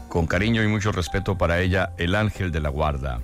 Con cariño y mucho respeto para ella, el ángel de la guarda.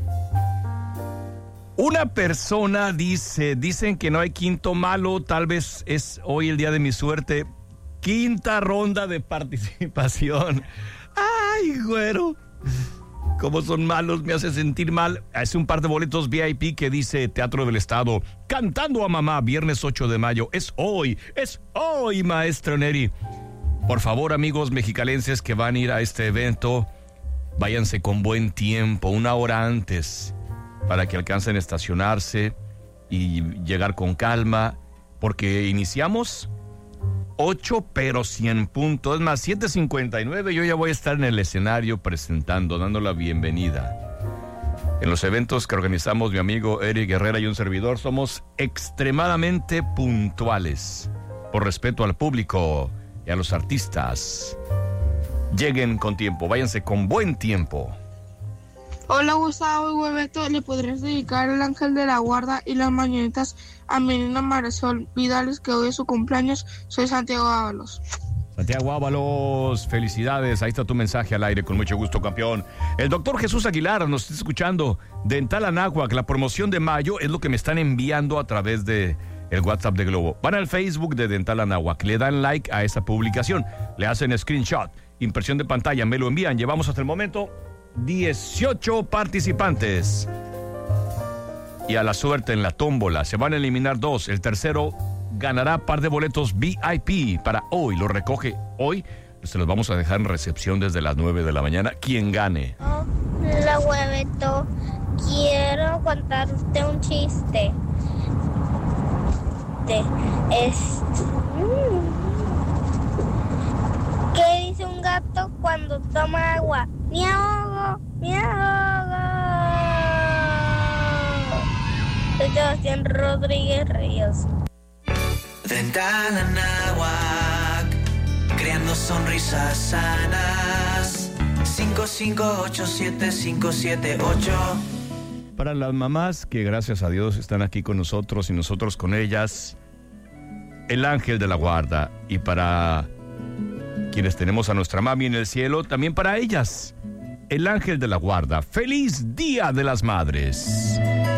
Una persona dicen que no hay quinto malo, tal vez es hoy el día de mi suerte. Quinta ronda de participación. ¡Ay, güero! Cómo son malos, me hace sentir mal. Es un par de boletos VIP que dice Teatro del Estado. Cantando a mamá, viernes 8 de mayo. Es hoy, maestro Neri. Por favor, amigos mexicalenses que van a ir a este evento, váyanse con buen tiempo, una hora antes, para que alcancen a estacionarse y llegar con calma, porque iniciamos 8, pero 100 puntos. Es más, 7:59, yo ya voy a estar en el escenario presentando, dando la bienvenida. En los eventos que organizamos mi amigo Eric Herrera y un servidor, somos extremadamente puntuales, por respeto al público y a los artistas. Lleguen con tiempo, váyanse con buen tiempo. Hola Gustavo y Hueveto, ¿le podrías dedicar el ángel de la guarda y las mañanitas a mi nena Marisol Vidales, que hoy es su cumpleaños? Soy Santiago Ábalos. Santiago Ábalos, felicidades, ahí está tu mensaje al aire, con mucho gusto, campeón. El doctor Jesús Aguilar nos está escuchando. Dental Anáhuac, la promoción de mayo es lo que me están enviando a través de el WhatsApp de Globo. Van al Facebook de Dental Anáhuac, le dan like a esa publicación, le hacen screenshot, impresión de pantalla, me lo envían. Llevamos hasta el momento 18 participantes. Y a la suerte en la tómbola se van a eliminar 2. El tercero ganará par de boletos VIP para hoy. Lo recoge hoy. Se los vamos a dejar en recepción desde las 9 de la mañana. Quien gane. Hola, Hueveto. Quiero contarte un chiste. ¿Qué dice un gato cuando toma agua? ¡Me ahogo! ¡Me ahogo! Soy Sebastián Rodríguez Ríos. Dental Anáhuac, creando sonrisas sanas. 5587-578. Para las mamás que gracias a Dios están aquí con nosotros y nosotros con ellas, el ángel de la guarda. Y para quienes tenemos a nuestra mami en el cielo, también para ellas, el ángel de la guarda. ¡Feliz Día de las Madres!